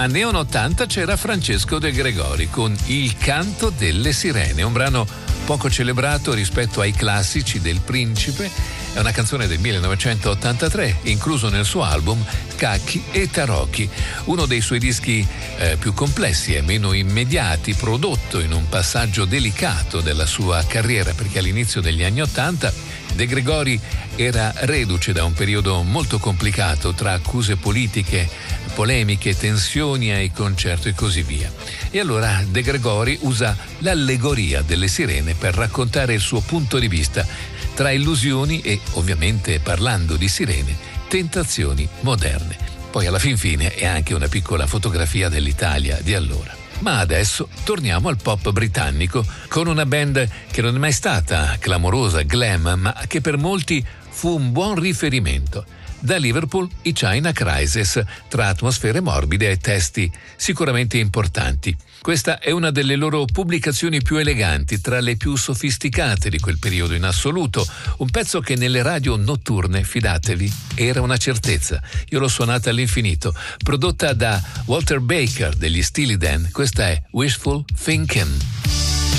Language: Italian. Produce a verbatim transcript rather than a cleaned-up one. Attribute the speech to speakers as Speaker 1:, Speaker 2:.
Speaker 1: anni ottanta c'era Francesco De Gregori con Il canto delle sirene, un brano poco celebrato rispetto ai classici del Principe. È una canzone del millenovecentottantatré, incluso nel suo album Cacchi e Tarocchi, uno dei suoi dischi eh, più complessi e meno immediati, prodotto in un passaggio delicato della sua carriera, perché all'inizio degli anni ottanta De Gregori era reduce da un periodo molto complicato tra accuse politiche, polemiche, tensioni ai concerti e così via. E allora De Gregori usa l'allegoria delle sirene per raccontare il suo punto di vista tra illusioni e, ovviamente parlando di sirene, tentazioni moderne. Poi alla fin fine è anche una piccola fotografia dell'Italia di allora. Ma adesso torniamo al pop britannico con una band che non è mai stata clamorosa, glam, ma che per molti fu un buon riferimento. Da Liverpool i China Crisis, tra atmosfere morbide e testi sicuramente importanti. Questa è una delle loro pubblicazioni più eleganti, tra le più sofisticate di quel periodo in assoluto. Un pezzo che nelle radio notturne, fidatevi, era una certezza. Io l'ho suonata all'infinito. Prodotta da Walter Baker degli Steely Dan, questa è Wishful Thinking.